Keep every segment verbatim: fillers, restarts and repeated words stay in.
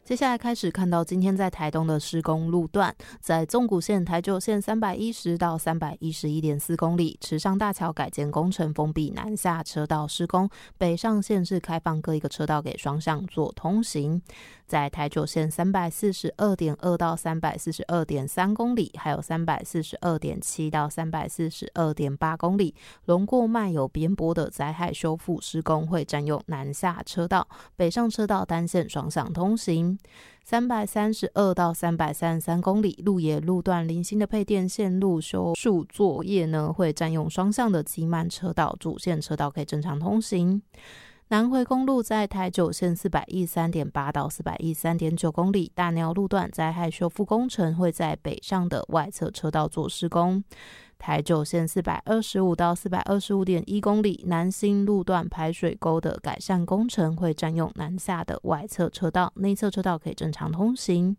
接下来开始看到今天在台东的施工路段，在纵谷线、台九线三百一十到三百一十一点四公里，池上大桥改建工程封闭南下车道施工，北上线是开放各一个车道给双向做通行。在台九线三百四十二点二到三百四十二点三公里，还有三百四十二点七到三百四十二点八公里，轮过漫有边坡的灾害修复施工会占用南下车道，北上车道单线双向通行。三百三十二到三百三十三公里，鹿野路段零星的配电线路修树作业呢，会占用双向的机慢车道，主线车道可以正常通行。南回公路在台九线四百一十三点八到四百一十三点九公里，大鸟路段灾害修复工程会在北上的外侧车道做施工。台九线四百二十五到四百二十五点一公里，南新路段排水沟的改善工程会占用南下的外侧车道，内侧车道可以正常通行。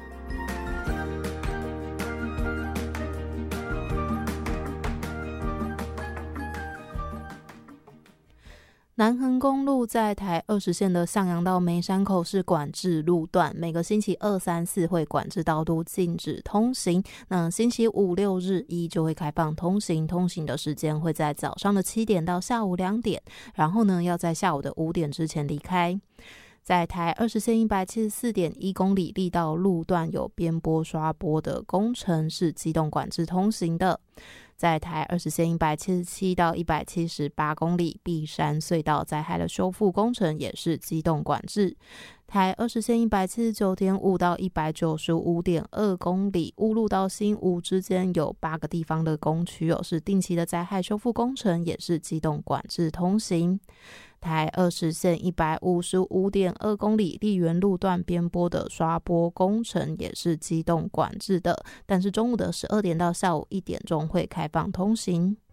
南横公路在台二十线的向阳到梅山口是管制路段，每个星期二、三、四会管制道路禁止通行，那星期五、六日一就会开放通行，通行的时间会在早上的七点到下午两点，然后呢要在下午的五点之前离开。在台二十线一百七十四点一公里，力道路段有边坡刷坡的工程是机动管制通行的。在台二十线一百七十七到一百七十八公里，碧山隧道灾害的修复工程也是机动管制。台二十线一百七十九点五到一百九十五点二公里，乌路到新屋之间有八个地方的工区有是定期的灾害修复工程，也是机动管制通行。台二十线一百五十五点二公里，丽园路段边坡的刷坡工程也是机动管制的，但是中午的十二点到下午一点钟会开放通行。